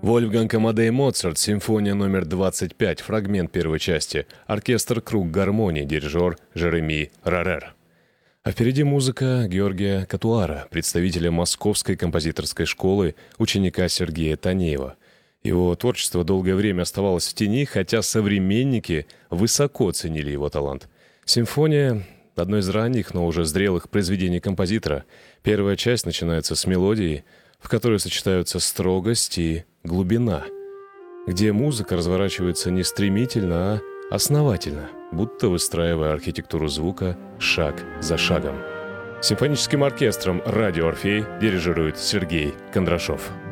Вольфганг Амадей Моцарт, симфония номер 25, фрагмент первой части, оркестр «Круг гармонии», дирижер Жереми Рарер. А впереди музыка Георгия Катуара, представителя Московской композиторской школы, ученика Сергея Танеева. Его творчество долгое время оставалось в тени, хотя современники высоко ценили его талант. Симфония — одно из ранних, но уже зрелых произведений композитора. Первая часть начинается с мелодии, в которой сочетаются строгость и глубина, где музыка разворачивается не стремительно, а основательно, будто выстраивая архитектуру звука шаг за шагом. Симфоническим оркестром «Радио Орфей» дирижирует Сергей Кондрашов.